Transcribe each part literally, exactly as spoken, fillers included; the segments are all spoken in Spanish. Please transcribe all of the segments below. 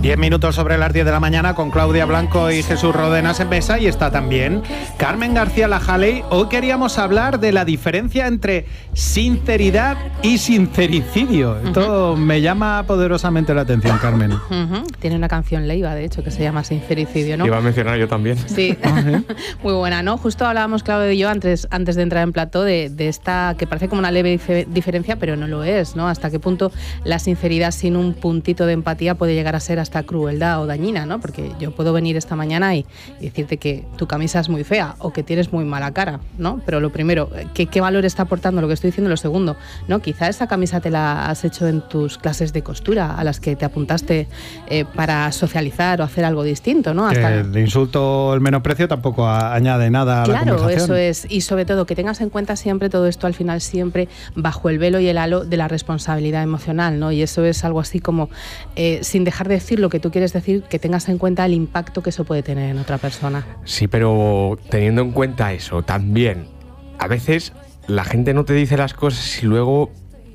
Diez minutos sobre las diez de la mañana con Claudia Blanco y Jesús Rodenas en mesa, y está también Carmen García Lajaley. Hoy queríamos hablar de la diferencia entre sinceridad y sincericidio. Uh-huh. Esto me llama poderosamente la atención, Carmen. Uh-huh. Tiene una canción Leiva, de hecho, que se llama Sincericidio, ¿no? Iba a mencionar yo también. Sí, muy buena, ¿no? Justo hablábamos, Claudia y yo, antes, antes de entrar en plató, de, de esta que parece como una leve dif- diferencia, pero no lo es, ¿no? Hasta qué punto la sinceridad sin un puntito de empatía puede llegar a ser hasta crueldad o dañina, ¿no? Porque yo puedo venir esta mañana y, y decirte que tu camisa es muy fea o que tienes muy mala cara, ¿no? Pero lo primero, ¿qué, qué valor está aportando lo que estoy diciendo? Lo segundo, ¿no? Quizá esa camisa te la has hecho en tus clases de costura a las que te apuntaste eh, para socializar o hacer algo distinto, ¿no? Hasta... Que el insulto o el menosprecio tampoco a, añade nada a claro, la conversación. Claro, eso es. Y sobre todo, que tengas en cuenta siempre todo esto al final, siempre bajo el velo y el halo de la responsabilidad emocional, ¿no? Y eso es algo así como, eh, sin dejar de decir lo que tú quieres decir, que tengas en cuenta el impacto que eso puede tener en otra persona. Sí, pero teniendo en cuenta eso, también, a veces la gente no te dice las cosas y luego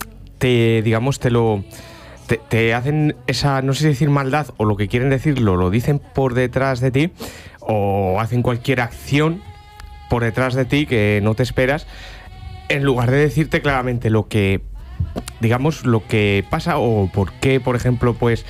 te, digamos, te lo... Te, te hacen esa, no sé si decir maldad o lo que quieren decirlo, lo dicen por detrás de ti o hacen cualquier acción por detrás de ti que no te esperas, en lugar de decirte claramente lo que, digamos, lo que pasa o por qué, por ejemplo, pues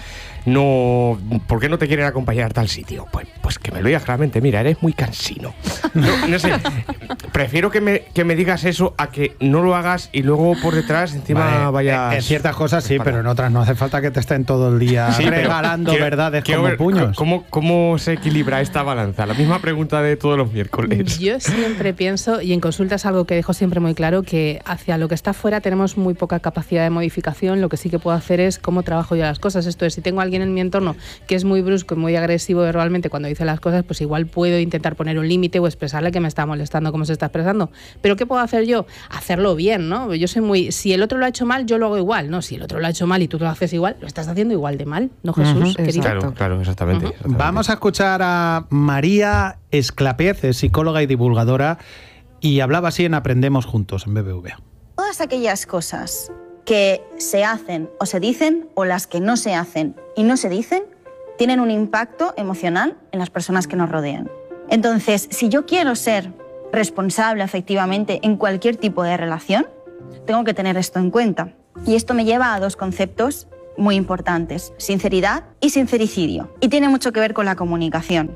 no, ¿por qué no te quieren acompañar a tal sitio? Pues, pues que me lo digas claramente, mira, eres muy cansino. No, no sé, prefiero que me, que me digas eso a que no lo hagas y luego por detrás encima vale, vayas... En ciertas cosas sí, pero en otras no hace falta que te estén todo el día sí, regalando quiero, verdades quiero como ver, puños. ¿cómo, ¿Cómo se equilibra esta balanza? La misma pregunta de todos los miércoles. Yo siempre pienso, y en consulta es algo que dejo siempre muy claro, que hacia lo que está fuera tenemos muy poca capacidad de modificación. Lo que sí que puedo hacer es cómo trabajo yo las cosas. Esto es, si tengo a alguien en mi entorno que es muy brusco y muy agresivo verbalmente cuando dice las cosas, pues igual puedo intentar poner un límite o expresarle que me está molestando cómo se está expresando. Pero ¿qué puedo hacer yo? Hacerlo bien, ¿no? Yo soy muy... Si el otro lo ha hecho mal, yo lo hago igual, ¿no? Si el otro lo ha hecho mal y tú lo haces igual, lo estás haciendo igual de mal, ¿no, Jesús? Uh-huh. Claro, claro, exactamente, uh-huh. exactamente. Vamos a escuchar a María Esclapiez, es psicóloga y divulgadora, y hablaba así en Aprendemos Juntos, en B B V A. Todas aquellas cosas que se hacen o se dicen, o las que no se hacen y no se dicen, tienen un impacto emocional en las personas que nos rodean. Entonces, si yo quiero ser responsable efectivamente en cualquier tipo de relación, tengo que tener esto en cuenta. Y esto me lleva a dos conceptos muy importantes: sinceridad y sincericidio. Y tiene mucho que ver con la comunicación.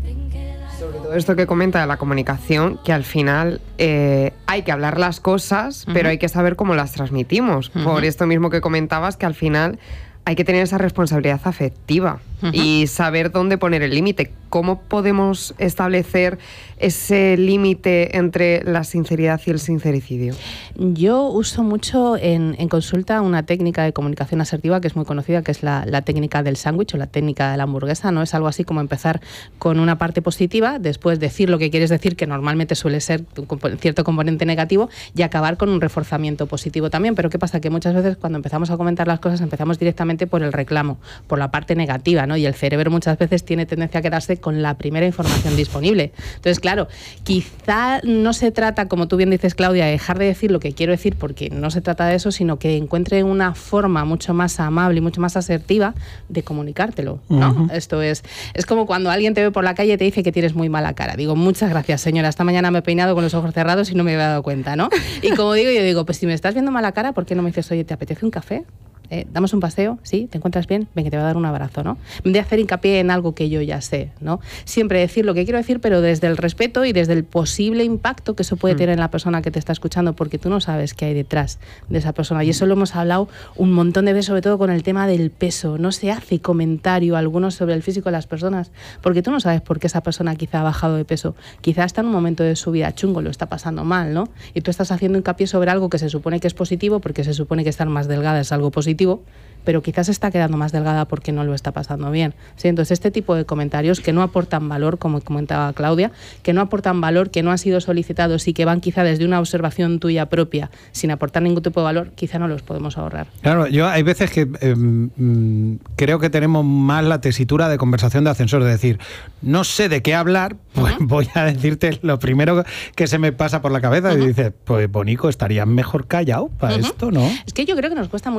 Sobre todo esto que comenta de la comunicación, que al final eh, hay que hablar las cosas, uh-huh. pero hay que saber cómo las transmitimos. Uh-huh. Por esto mismo que comentabas, que al final hay que tener esa responsabilidad afectiva uh-huh. y saber dónde poner el límite. ¿Cómo podemos establecer ese límite entre la sinceridad y el sincericidio? Yo uso mucho en, en consulta una técnica de comunicación asertiva que es muy conocida, que es la, la técnica del sándwich o la técnica de la hamburguesa, ¿no? Es algo así como empezar con una parte positiva, después decir lo que quieres decir, que normalmente suele ser un cierto componente negativo, y acabar con un reforzamiento positivo también. Pero ¿qué pasa? Que muchas veces cuando empezamos a comentar las cosas empezamos directamente por el reclamo, por la parte negativa, ¿no? Y el cerebro muchas veces tiene tendencia a quedarse con la primera información disponible. Entonces, claro, quizá no se trata, como tú bien dices, Claudia, de dejar de decir lo que quiero decir, porque no se trata de eso, sino que encuentre una forma mucho más amable y mucho más asertiva de comunicártelo, ¿no? Uh-huh. Esto es, es como cuando alguien te ve por la calle y te dice que tienes muy mala cara. Digo, muchas gracias, señora, esta mañana me he peinado con los ojos cerrados y no me había dado cuenta, ¿no? Y como digo, yo digo, pues si me estás viendo mala cara, ¿por qué no me dices, oye, ¿te apetece un café? Eh, damos un paseo, ¿sí? ¿Te encuentras bien? Ven, que te voy a dar un abrazo, ¿no? De hacer hincapié en algo que yo ya sé, ¿no? Siempre decir lo que quiero decir, pero desde el respeto y desde el posible impacto que eso puede tener en la persona que te está escuchando, porque tú no sabes qué hay detrás de esa persona. Y eso lo hemos hablado un montón de veces, sobre todo con el tema del peso. No se hace comentario alguno sobre el físico de las personas, porque tú no sabes por qué esa persona quizá ha bajado de peso. Quizá está en un momento de su vida chungo, lo está pasando mal, ¿no? Y tú estás haciendo hincapié sobre algo que se supone que es positivo, porque se supone que estar más delgada es algo positivo, pero quizás está quedando más delgada porque no lo está pasando bien. ¿Sí? Entonces, este tipo de comentarios que no aportan valor, como comentaba Claudia, que no aportan valor, que no han sido solicitados y que van quizá desde una observación tuya propia, sin aportar ningún tipo de valor, quizá no los podemos ahorrar. Claro, yo hay veces que eh, mm, creo que tenemos más la tesitura de conversación de ascensor, de decir, no sé de qué hablar, pues uh-huh. voy a decirte lo primero que se me pasa por la cabeza uh-huh. y dices, pues Bonico, estarías mejor callado para uh-huh. esto, ¿no? Es que yo creo que nos cuesta mucho sostener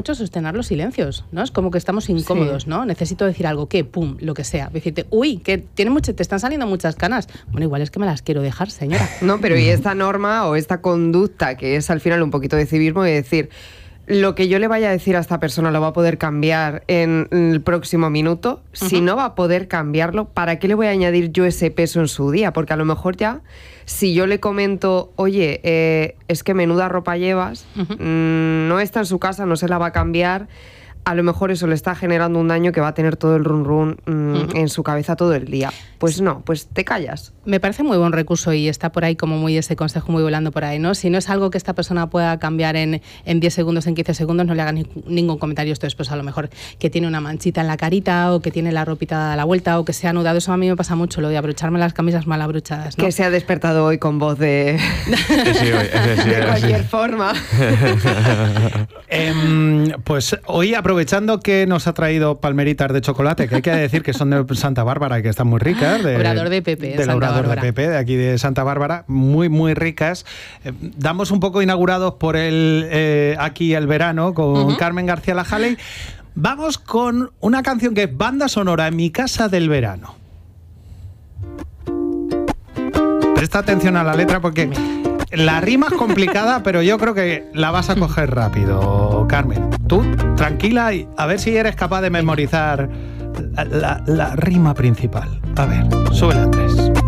gestionar los silencios, ¿no? Es como que estamos incómodos, sí. ¿no? Necesito decir algo, ¿qué? Pum, lo que sea. Decirte, uy, que tiene mucho, te están saliendo muchas canas. Bueno, igual es que me las quiero dejar, señora. No, pero y esta norma o esta conducta que es al final un poquito de civismo y decir, lo que yo le vaya a decir a esta persona lo va a poder cambiar en el próximo minuto. Uh-huh. Si no va a poder cambiarlo, ¿para qué le voy a añadir yo ese peso en su día? Porque a lo mejor ya, si yo le comento, oye, eh, es que menuda ropa llevas, uh-huh. mmm, no está en su casa, no se la va a cambiar, a lo mejor eso le está generando un daño que va a tener todo el run run mmm, uh-huh. en su cabeza todo el día. Pues no, pues te callas. Me parece muy buen recurso y está por ahí como muy ese consejo muy volando por ahí, ¿no? Si no es algo que esta persona pueda cambiar en, en diez segundos, en quince segundos, no le hagan ni, ningún comentario. Esto después a lo mejor que tiene una manchita en la carita o que tiene la ropita a la vuelta o que se ha anudado. Eso a mí me pasa mucho, lo de abrocharme las camisas mal abrochadas, ¿no? Que se ha despertado hoy con voz de... Sí, sí, sí, de cualquier sí. forma. eh, pues hoy, aprovechando que nos ha traído palmeritas de chocolate, que hay que decir que son de Santa Bárbara y que están muy ricas. De, Obrador de Pepe. Del Santa Obrador Bárbara. de Pepe, de aquí de Santa Bárbara, muy, muy ricas. Eh, damos un poco inaugurados por el eh, aquí el verano con uh-huh. Carmen García Lajaley. Vamos con una canción que es banda sonora en mi casa del verano. Presta atención a la letra porque la rima es complicada, pero yo creo que la vas a coger rápido, Carmen. Tú, tranquila, y a ver si eres capaz de memorizar la, la, la rima principal. A ver, súbela a tres.